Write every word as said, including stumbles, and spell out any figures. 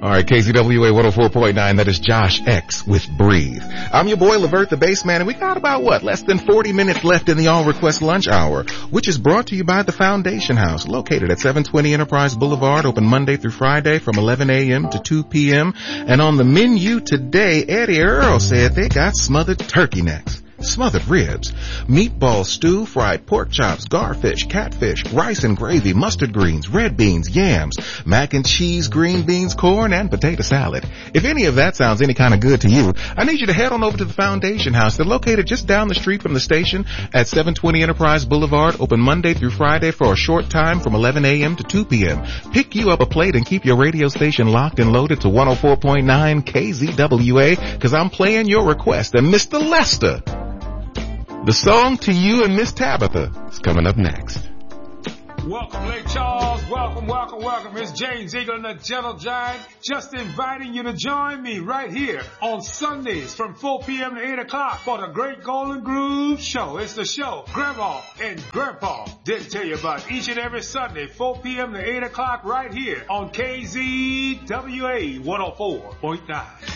All right, K Z W A one oh four point nine, that is Josh X with Breathe. I'm your boy, Levert the Bassman, and we got about, what, less than forty minutes left in the All Request Lunch Hour, which is brought to you by the Foundation House, located at seven twenty Enterprise Boulevard, open Monday through Friday from eleven a.m. to two p.m. And on the menu today, Eddie Earl said they got smothered turkey necks, smothered ribs, meatball stew, fried pork chops, garfish, catfish, rice and gravy, mustard greens, red beans, yams, mac and cheese, green beans, corn, and potato salad. If any of that sounds any kind of good to you, I need you to head on over to the Foundation House. They're located just down the street from the station at seven twenty Enterprise Boulevard, open Monday through Friday for a short time from eleven a.m. to two p.m. Pick you up a plate and keep your radio station locked and loaded to one oh four point nine K Z W A, because I'm playing your request. And Mister Lester, the song to you and Miss Tabitha is coming up next. Welcome, Lake Charles. Welcome, welcome, welcome. It's James Eagle and the Gentle Giant. Just inviting you to join me right here on Sundays from four p.m. to eight o'clock for the Great Golden Groove Show. It's the show Grandma and Grandpa didn't tell you about each and every Sunday, four p.m. to eight o'clock right here on K Z W A one oh four point nine.